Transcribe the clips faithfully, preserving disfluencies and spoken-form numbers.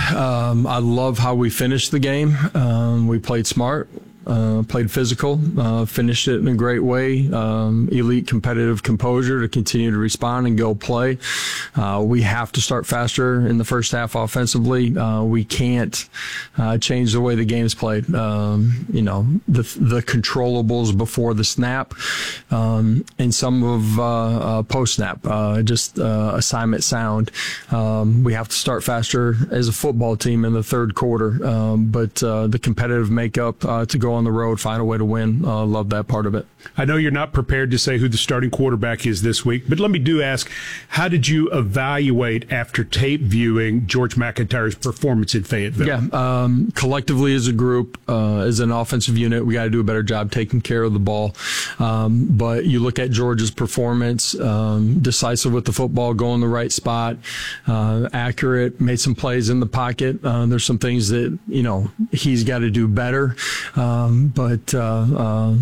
Um, I love how we finished the game. Um, we played smart. Uh, played physical, uh, finished it in a great way. Um, elite competitive composure to continue to respond and go play. Uh, we have to start faster in the first half offensively. Uh, we can't uh, change the way the game's played. Um, you know, the the controllables before the snap um, and some of uh, uh, post snap, uh, just uh, assignment sound. Um, we have to start faster as a football team in the third quarter. Um, but uh, the competitive makeup uh, to go on the road, find a way to win. Uh, love that part of it. I know you're not prepared to say who the starting quarterback is this week, but let me do ask, how did you evaluate after tape viewing George McIntyre's performance in Fayetteville? Yeah, um, collectively as a group, uh, as an offensive unit, we got to do a better job taking care of the ball. Um, but you look at George's performance, um, decisive with the football, going the right spot, uh, accurate, made some plays in the pocket. Uh, there's some things that, you know, he's got to do better. Um, but uh, uh,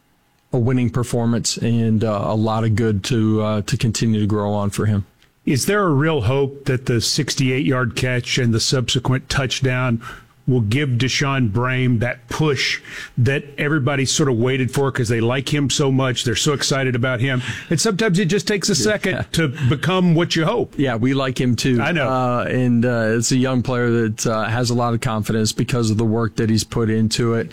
a winning performance and uh, a lot of good to uh, to continue to grow on for him. Is there a real hope that the sixty-eight-yard catch and the subsequent touchdown will give Deshaun Brame that push that everybody sort of waited for because they like him so much, they're so excited about him, and sometimes it just takes a second yeah. to become what you hope? Yeah, we like him too. I know. Uh, and uh, it's a young player that uh, has a lot of confidence because of the work that he's put into it.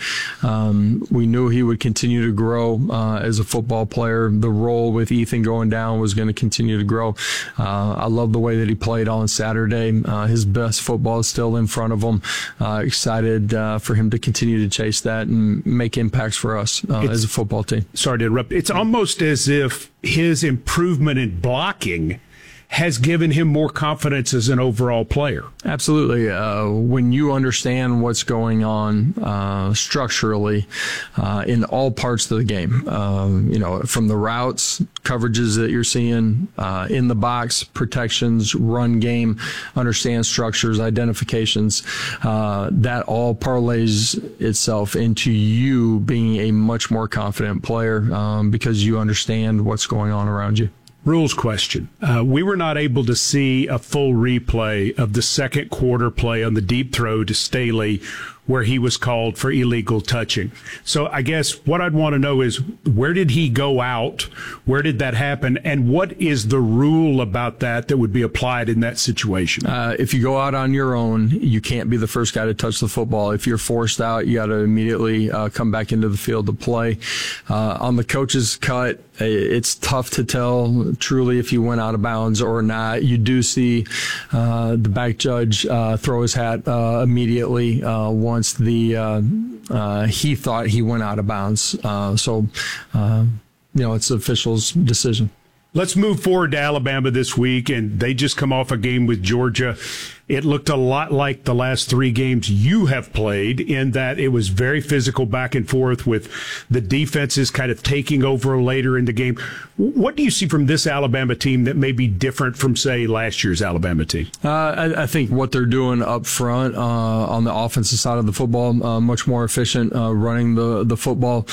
Um, we knew he would continue to grow uh, as a football player. The role with Ethan going down was going to continue to grow. Uh, I love the way that he played on Saturday. Uh, his best football is still in front of him. Uh, excited uh, for him to continue to chase that and make impacts for us uh, as a football team. Sorry to interrupt. It's almost as if his improvement in blocking has given him more confidence as an overall player. Absolutely. Uh, when you understand what's going on uh, structurally uh, in all parts of the game, um, you know, from the routes, coverages that you're seeing uh, in the box, protections, run game, understand structures, identifications, uh, that all parlays itself into you being a much more confident player um, because you understand what's going on around you. Rules question. Uh, we were not able to see a full replay of the second quarter play on the deep throw to Staley where he was called for illegal touching. So I guess what I'd want to know is, where did he go out? Where did that happen? And what is the rule about that that would be applied in that situation? Uh, if you go out on your own, you can't be the first guy to touch the football. If you're forced out, you got to immediately uh, come back into the field to play. Uh, on the coach's cut, it's tough to tell truly if he went out of bounds or not. You do see uh, the back judge uh, throw his hat uh, immediately uh, once the uh, uh, he thought he went out of bounds. Uh, so, uh, you know, it's the official's decision. Let's move forward to Alabama this week, and they just come off a game with Georgia. It looked a lot like the last three games you have played in that it was very physical back and forth with the defenses kind of taking over later in the game. What do you see from this Alabama team that may be different from, say, last year's Alabama team? Uh, I, I think what they're doing up front uh, on the offensive side of the football, uh, much more efficient uh, running the, the football.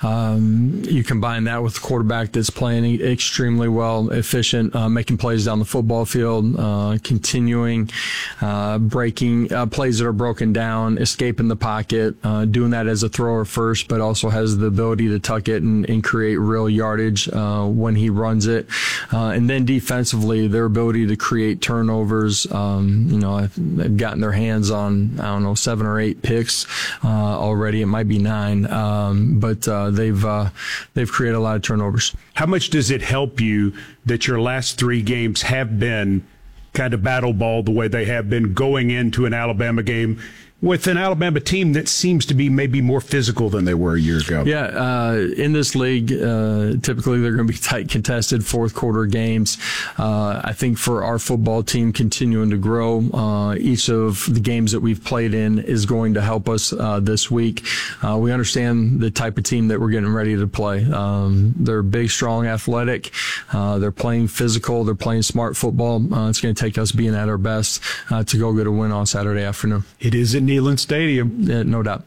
Um, you combine that with the quarterback that's playing extremely well, efficient, uh, making plays down the football field, uh, continuing Uh, breaking uh, plays that are broken down, escaping the pocket, uh, doing that as a thrower first, but also has the ability to tuck it and, and create real yardage uh, when he runs it. Uh, and then defensively, their ability to create turnovers. Um, you know, they've gotten their hands on, I don't know, seven or eight picks uh, already. It might be nine, um, but uh, they've uh, they've created a lot of turnovers. How much does it help you that your last three games have been kind of battle ball the way they have been going into an Alabama game with an Alabama team that seems to be maybe more physical than they were a year ago? Yeah, uh, in this league, uh, typically they're going to be tight, contested fourth quarter games. Uh, I think for our football team continuing to grow, uh, each of the games that we've played in is going to help us uh, this week. Uh, we understand the type of team that we're getting ready to play. Um, they're big, strong, athletic. Uh, they're playing physical. They're playing smart football. Uh, it's going to take us being at our best uh, to go get a win on Saturday afternoon. It is in Neyland Stadium. Yeah, no doubt.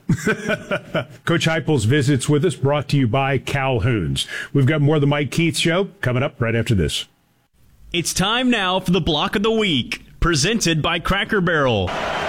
Coach Heupel's visits with us, brought to you by Calhoun's. We've got more of the Mike Keith Show coming up right after this. It's time now for the Block of the Week, presented by Cracker Barrel.